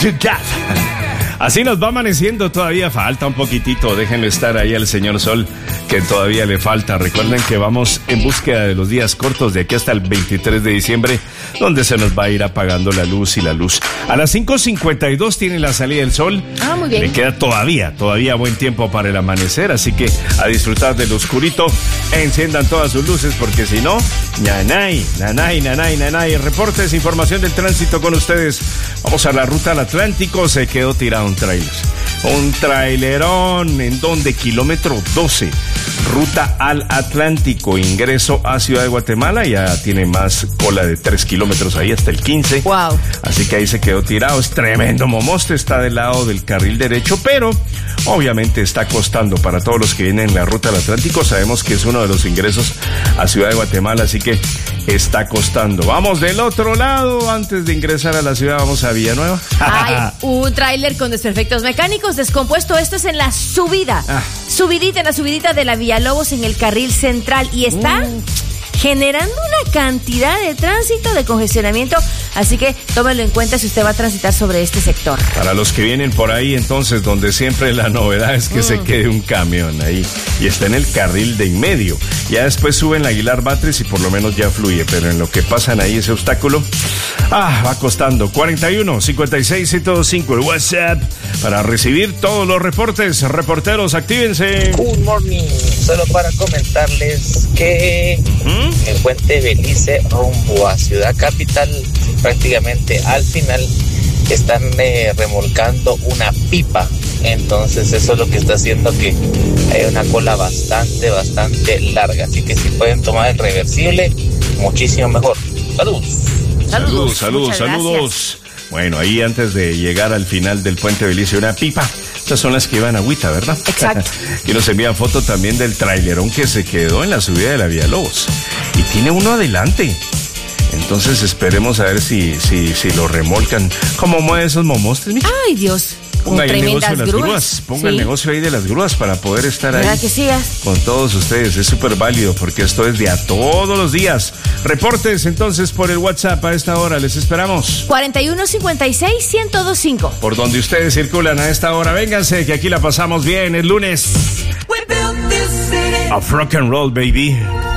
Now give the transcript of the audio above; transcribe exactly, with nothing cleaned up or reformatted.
to God. Así nos va amaneciendo, todavía falta un poquitito, déjenlo estar ahí al señor Sol, que todavía le falta. Recuerden que vamos en búsqueda de los días cortos de aquí hasta el veintitrés de diciembre, donde se nos va a ir apagando la luz y la luz. A las cinco cincuenta y dos tiene la salida del sol. Ah, muy bien. Le queda todavía, todavía buen tiempo para el amanecer, así que a disfrutar del oscurito, enciendan todas sus luces, porque si no, nanay, nanay, nanay, nanay. Reportes, información del tránsito con ustedes. Vamos a la ruta al Atlántico, se quedó tirado un trailer. Un trailerón, ¿en donde? Kilómetro doce, ruta al Atlántico, ingreso a Ciudad de Guatemala, ya tiene más cola de tres kilómetros ahí hasta el quince. Wow. Así que ahí se quedó tirado, es tremendo momoste, está del lado del carril derecho, pero obviamente está costando para todos los que vienen en la ruta al Atlántico. Sabemos que es uno de los ingresos a Ciudad de Guatemala, así que está costando. Vamos del otro lado, antes de ingresar a la ciudad, vamos a Villanueva. Hay un tráiler con desperfectos mecánicos descompuesto. Esto es en la subida. Ah. Subidita, en la subidita de la Villalobos en el carril central. Y está uh. generando una cantidad de tránsito, de congestionamiento. Así que tómelo en cuenta si usted va a transitar sobre este sector. Para los que vienen por ahí, entonces, donde siempre la novedad es que mm. se quede un camión ahí y está en el carril de en medio. Ya después suben la Aguilar Batres y por lo menos ya fluye, pero en lo que pasan ahí ese obstáculo, ah, va costando. cuarenta y uno, cincuenta y seis, ciento veinticinco, el WhatsApp para recibir todos los reportes. Reporteros, actívense. Good morning. Solo para comentarles que ¿Mm? el puente Belice rumbo a Ciudad Capital, prácticamente al final están eh, remolcando una pipa, entonces eso es lo que está haciendo que haya una cola bastante, bastante larga, así que si pueden tomar el reversible, muchísimo mejor. Saludos. Saludos, saludos, saludos. Bueno, ahí antes de llegar al final del puente Belice, una pipa. Estas son las que iban a Agüita, ¿verdad? Exacto. Y nos envían foto también del trailerón que se quedó en la subida de la Villalobos. Y tiene uno adelante. Entonces esperemos a ver si, si, si lo remolcan. ¿Cómo mueven esos momostes, mija? Ay, Dios. Ponga el negocio de las grúas. grúas. Ponga sí. el negocio ahí de las grúas para poder estar ahí que sí, con todos ustedes. Es súper válido porque esto es de a todos los días. Reportes entonces por el WhatsApp a esta hora. Les esperamos. cuarenta y uno, cincuenta y seis, ciento veinticinco. Por donde ustedes circulan a esta hora. Vénganse que aquí la pasamos bien. El lunes. A rock and roll, baby.